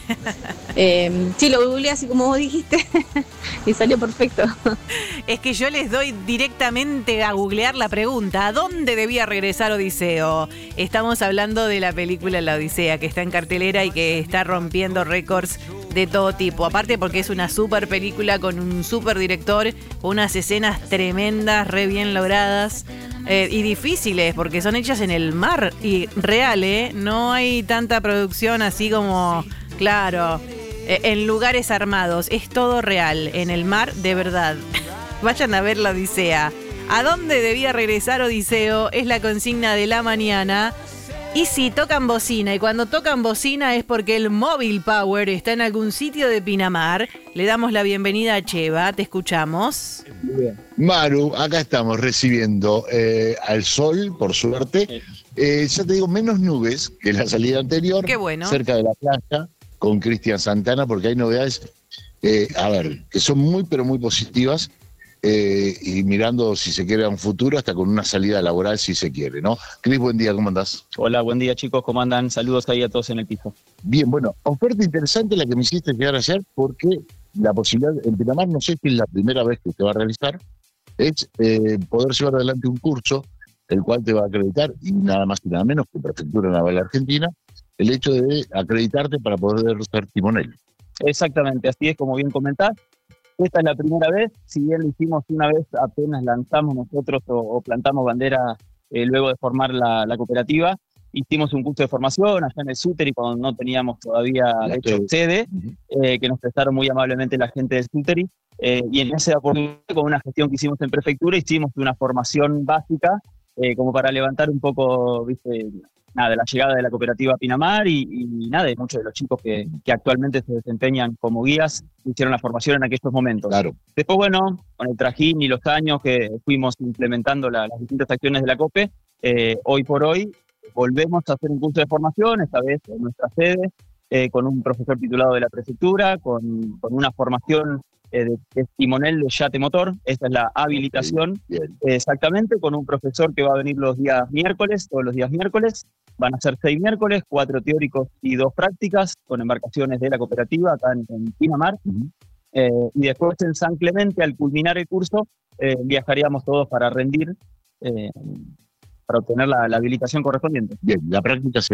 Sí, lo googleé así como vos dijiste y salió perfecto. Es que yo les doy directamente a googlear la pregunta: ¿a dónde debía regresar Odiseo? Estamos hablando de la película La Odisea, que está en cartelera y que está rompiendo récords de todo tipo. Aparte porque es una super película con un super director, con unas escenas tremendas, re bien logradas. Y difíciles, porque son hechas en el mar y real, no hay tanta producción así como, claro, en lugares armados. Es todo real, en el mar de verdad. Vayan a ver La Odisea. ¿A dónde debía regresar Odiseo? Es la consigna de la mañana. Y si tocan bocina, y cuando tocan bocina es porque el Móvil Power está en algún sitio de Pinamar. Le damos la bienvenida a Cheva, te escuchamos. Bien. Maru, acá estamos recibiendo al sol, por suerte. Ya te digo, menos nubes que la salida anterior. Qué bueno. Cerca de la playa, con Cristian Santana, porque hay novedades, que son muy, pero muy positivas. Y mirando, si se quiere, a un futuro, hasta con una salida laboral, si se quiere, ¿no? Cris, buen día, ¿cómo andás? Hola, buen día chicos, ¿cómo andan? Saludos ahí a todos en el piso. Bien, bueno, oferta interesante la que me hiciste llegar ayer, porque la posibilidad, en Pinamar, no sé si es la primera vez que usted va a realizar, es poder llevar adelante un curso, el cual te va a acreditar, y nada más y nada menos que Prefectura Naval Argentina, el hecho de acreditarte para poder ser timonel. Exactamente, así es como bien comentás. Esta es la primera vez, si bien lo hicimos una vez apenas lanzamos nosotros o plantamos bandera luego de formar la cooperativa, hicimos un curso de formación allá en el Súter y cuando no teníamos todavía hecho sede, que nos prestaron muy amablemente la gente del Súteri, y en esa oportunidad, con una gestión que hicimos en prefectura, hicimos una formación básica como para levantar un poco, viste, nada, de la llegada de la cooperativa a Pinamar y nada, de muchos de los chicos que actualmente se desempeñan como guías, hicieron la formación en aquellos momentos. Claro. Después, bueno, con el trajín y los años que fuimos implementando las distintas acciones de la COPE, hoy por hoy volvemos a hacer un curso de formación, esta vez en nuestra sede, con un profesor titulado de la prefectura, con una formación de timonel de yate motor. Esta es la habilitación, exactamente, con un profesor que va a venir los días miércoles, todos los días miércoles. Van a ser 6 miércoles, 4 teóricos y 2 prácticas, con embarcaciones de la cooperativa acá en Pinamar. Y después en San Clemente, al culminar el curso, viajaríamos todos para rendir, para obtener la habilitación correspondiente. Bien, la práctica se